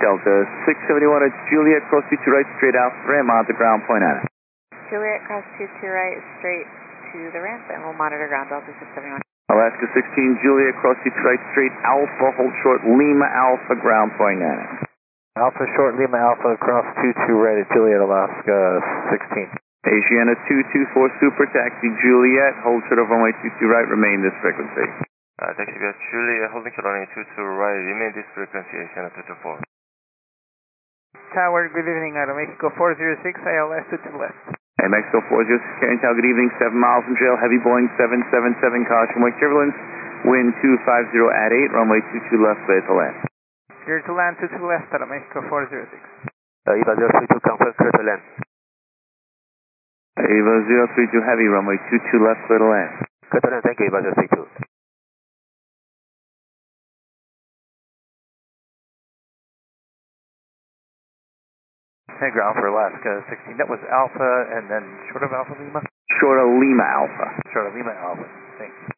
Delta 671, it's Juliet, cross 22 right, straight out, ramp on the ground, point at it. Juliet, cross 22 right, straight to the ramp, and we'll monitor ground Delta 671. Alaska 16, Juliet, cross 22 right, straight, Alpha, hold short, Lima Alpha, ground, point at it. Alpha short, Lima Alpha, cross 22 right at Juliet, Alaska 16. Asiana 224, super taxi, Juliet, hold short of runway 22 right, remain this frequency. Taxi via Juliet, holding short runway 22 right, remain this frequency, Asiana 224. Tower, good evening, Mexico 406, ILS to left. Hey, Mexico 406, Karen Tower, good evening, 7 miles from jail, heavy Boeing 777, caution, wake turbulence, wind 250 at 8, runway 22 left, clear to land. Clear to land, 22 left, Mexico 406. EVA 032, confirm, clear to land. EVA 032 heavy, runway 22 left, clear to land. Clear to land, thank you, EVA 032. Hey, ground for Alaska 16, that was Alpha, and then short of Alpha Lima? Short of Lima Alpha. Short of Lima Alpha, thanks.